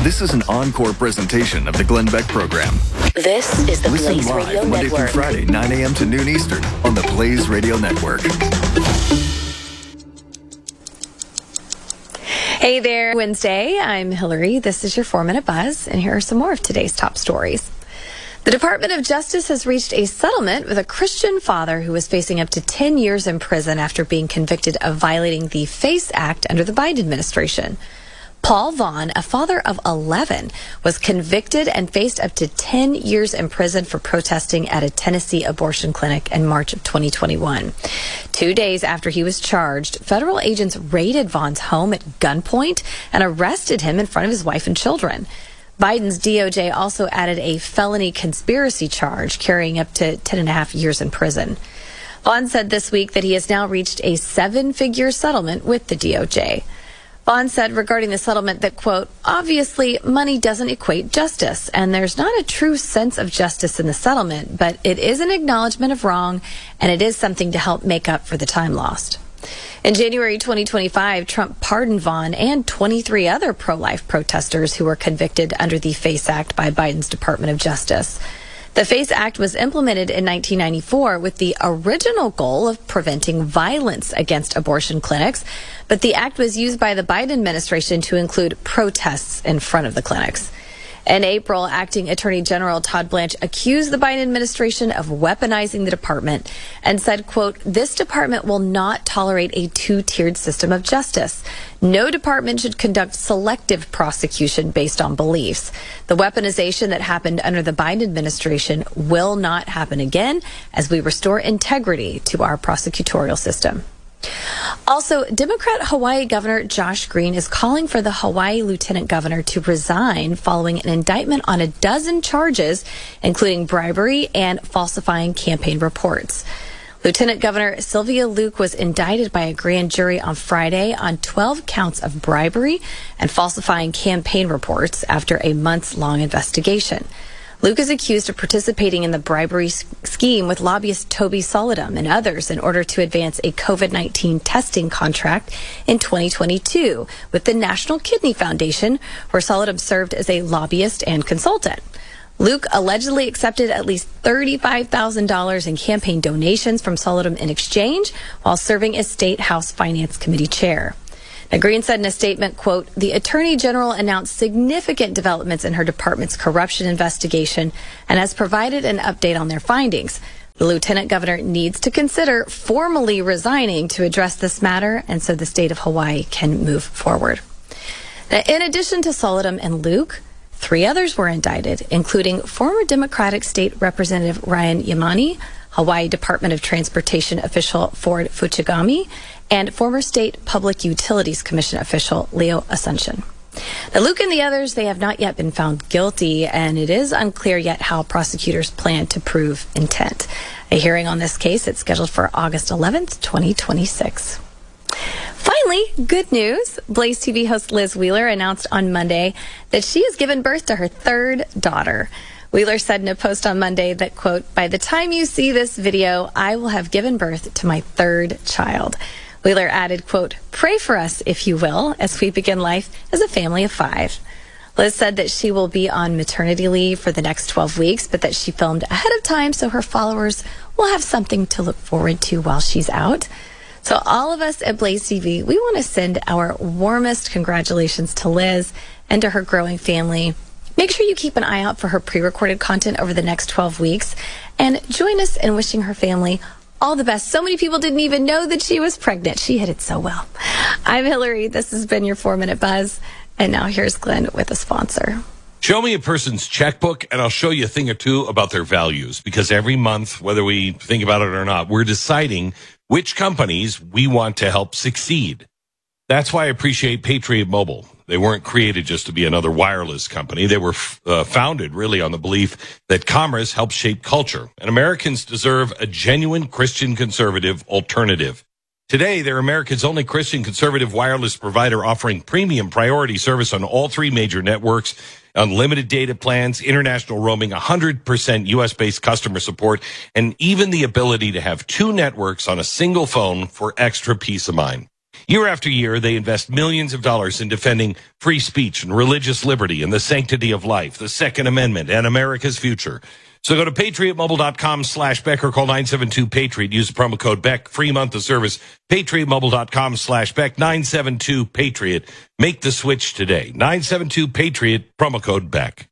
This is an encore presentation of the Glenn Beck program. This is the Listen Blaze live Radio Monday Network. through Friday, 9 a.m. to noon Eastern on the Blaze Radio Network. Hey there, Wednesday. I'm Hillary. This is your 4-Minute Buzz, and here are some more of today's top stories. The Department of Justice has reached a settlement with a Christian father who was facing up to 10 years in prison after being convicted of violating the FACE Act under the Biden administration. Paul Vaughn, a father of 11, was convicted and faced up to 10 years in prison for protesting at a Tennessee abortion clinic in March of 2021. 2 days after he was charged, federal agents raided Vaughn's home at gunpoint and arrested him in front of his wife and children. Biden's DOJ also added a felony conspiracy charge carrying up to 10.5 years in prison. Vaughn said this week that he has now reached a 7-figure settlement with the DOJ. Vaughn said regarding the settlement that, quote, obviously money doesn't equate justice, and there's not a true sense of justice in the settlement, but it is an acknowledgement of wrong, and it is something to help make up for the time lost. In January 2025, Trump pardoned Vaughn and 23 other pro-life protesters who were convicted under the FACE Act by Biden's Department of Justice. The FACE Act was implemented in 1994 with the original goal of preventing violence against abortion clinics, but the act was used by the Biden administration to include protests in front of the clinics. In April, Acting Attorney General Todd Blanche accused the Biden administration of weaponizing the department and said, quote, this department will not tolerate a two-tiered system of justice. No department should conduct selective prosecution based on beliefs. The weaponization that happened under the Biden administration will not happen again as we restore integrity to our prosecutorial system. Also, Democrat Hawaii Governor Josh Green is calling for the Hawaii Lieutenant Governor to resign following an indictment on a dozen charges, including bribery and falsifying campaign reports. Lieutenant Governor Sylvia Luke was indicted by a grand jury on Friday on 12 counts of bribery and falsifying campaign reports after a months-long investigation. Luke is accused of participating in the bribery scheme with lobbyist Toby Solodom and others in order to advance a COVID-19 testing contract in 2022 with the National Kidney Foundation, where Solodom served as a lobbyist and consultant. Luke allegedly accepted at least $35,000 in campaign donations from Solodom in exchange while serving as State House Finance Committee chair. Now, Green said in a statement, quote, the Attorney General announced significant developments in her department's corruption investigation and has provided an update on their findings. The Lieutenant Governor needs to consider formally resigning to address this matter, and so the state of Hawaii can move forward. Now, in addition to Solodom and Luke, 3 others were indicted, including former Democratic State Representative Ryan Yamani, Hawaii Department of Transportation official Ford Fuchigami, and former State Public Utilities Commission official Leo Asuncion. Now, Luke and the others, they have not yet been found guilty, and it is unclear yet how prosecutors plan to prove intent. A hearing on this case is scheduled for August 11th, 2026. Finally, good news. Blaze TV host Liz Wheeler announced on Monday that she has given birth to her 3rd daughter. Wheeler said in a post on Monday that, quote, by the time you see this video, I will have given birth to my 3rd child. Wheeler added, quote, pray for us, if you will, as we begin life as a family of 5. Liz said that she will be on maternity leave for the next 12 weeks, but that she filmed ahead of time so her followers will have something to look forward to while she's out. So all of us at Blaze TV, we want to send our warmest congratulations to Liz and to her growing family. Make sure you keep an eye out for her pre-recorded content over the next 12 weeks and join us in wishing her family all the best. So many people didn't even know that she was pregnant. She hid it so well. I'm Hillary. This has been your 4-Minute Buzz. And now here's Glenn with a sponsor. Show me a person's checkbook, and I'll show you a thing or two about their values. Because every month, whether we think about it or not, we're deciding which companies we want to help succeed. That's why I appreciate Patriot Mobile. They weren't created just to be another wireless company. They were founded really on the belief that commerce helps shape culture, and Americans deserve a genuine Christian conservative alternative. Today, they're America's only Christian conservative wireless provider offering premium priority service on all 3 major networks, unlimited data plans, international roaming, 100% U.S.-based customer support, and even the ability to have 2 networks on a single phone for extra peace of mind. Year after year, they invest millions of dollars in defending free speech and religious liberty and the sanctity of life, the Second Amendment, and America's future. So go to patriotmobile.com/Beck or call 972-PATRIOT. Use the promo code Beck. Free month of service. patriotmobile.com/Beck. 972-PATRIOT. Make the switch today. 972-PATRIOT. Promo code Beck.